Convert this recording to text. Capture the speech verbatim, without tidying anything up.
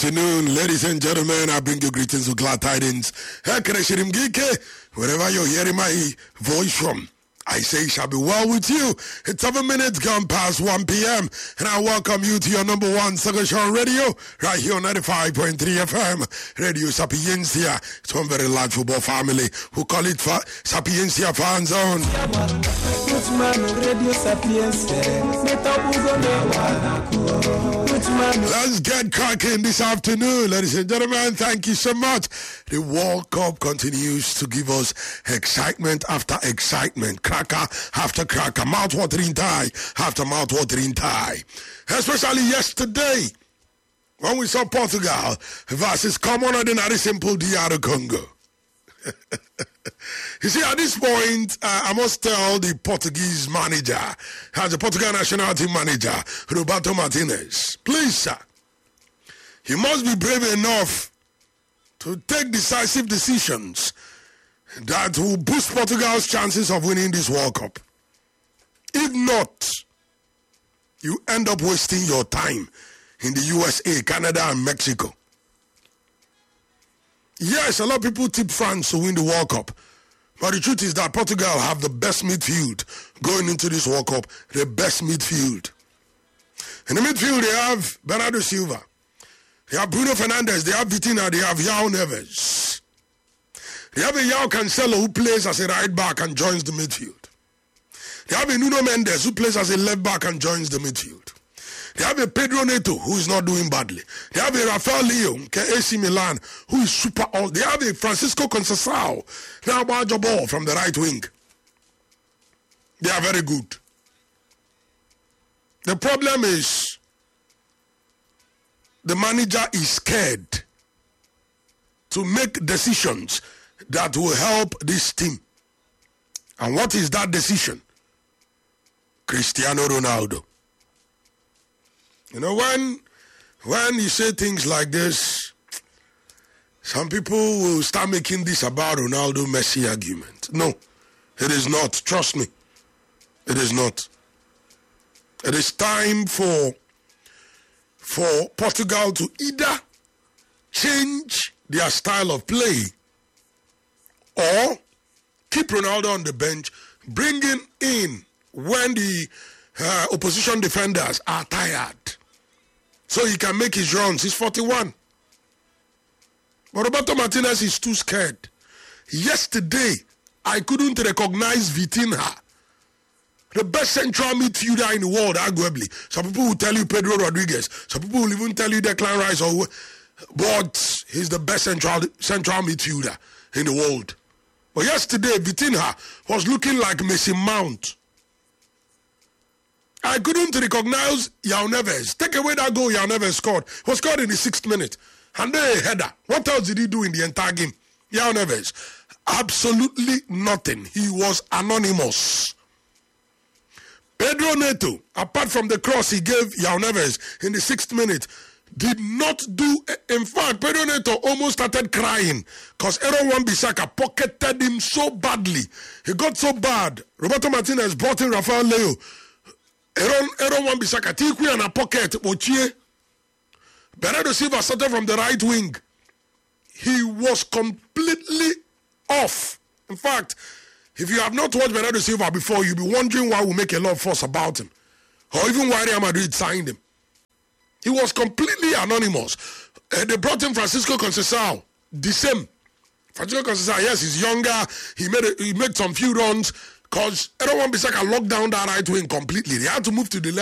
Afternoon, ladies and gentlemen. I bring you greetings with glad tidings. Wherever you're hearing my voice from, I say it shall be well with you. It's seven minutes gone past one p.m. and I welcome you to your number one Sagashan radio right here on ninety-five point three F M. Radio Sapiencia. It's one very large football family who call it fa- Sapiencia Fan Zone. Let's get cracking this afternoon, ladies and gentlemen. Thank you so much. The World Cup continues to give us excitement after excitement. Cracker after cracker, mouth-watering tie after mouth-watering tie. Especially yesterday, when we saw Portugal versus common ordinary simple D R Congo. You see, at this point, uh, I must tell the Portuguese manager, as the Portugal national team manager, Roberto Martinez, please, sir, you must be brave enough to take decisive decisions that will boost Portugal's chances of winning this World Cup. If not, you end up wasting your time in the U S A, Canada, and Mexico. Yes, a lot of people tip France to win the World Cup. But the truth is that Portugal have the best midfield going into this World Cup. The best midfield. In the midfield, they have Bernardo Silva. They have Bruno Fernandes. They have Vitinha. They have João Neves. They have a João Cancelo who plays as a right back and joins the midfield. They have a Nuno Mendes who plays as a left back and joins the midfield. They have a Pedro Neto who is not doing badly. They have a Rafael Leão, A C Milan, who is super all. They have a Francisco Conceição, now ball from the right wing. They are very good. The problem is the manager is scared to make decisions that will help this team. And what is that decision? Cristiano Ronaldo. You know, when when you say things like this, some people will start making this about Ronaldo Messi argument. No, it is not. Trust me. It is not. It is time for for Portugal to either change their style of play or keep Ronaldo on the bench, bring him in when the uh, opposition defenders are tired, so he can make his runs. He's forty-one. But Roberto Martinez is too scared. Yesterday, I couldn't recognize Vitinha, the best central midfielder in the world, arguably. Some people will tell you Pedro Rodriguez. Some people will even tell you Declan Rice. Or, but he's the best central, central midfielder in the world. But yesterday, Vitinha was looking like Messi Mount. I couldn't recognize João Neves. Take away that goal João Neves scored. He was scored in the sixth minute. And then a header. What else did he do in the entire game? João Neves. Absolutely nothing. He was anonymous. Pedro Neto, apart from the cross he gave João Neves in the sixth minute, did not do. In fact, Pedro Neto almost started crying because Aaron Wan-Bissaka pocketed him so badly. He got so bad. Roberto Martinez brought in Rafael Leão. Aaron, Aaron Wan-Bissaka, Tikwi and a pocket, Ochie. Bernardo Silva started from the right wing. He was completely off. In fact, if you have not watched Bernardo Silva before, you'll be wondering why we make a lot of fuss about him. Or even why Real Madrid signed him. He was completely anonymous. Uh, they brought in Francisco Conceição. The same. Francisco Conceição, yes, he's younger. He made a, he made some few runs. Because Aaron Wan-Bissaka locked down that right wing completely. They had to move to the left.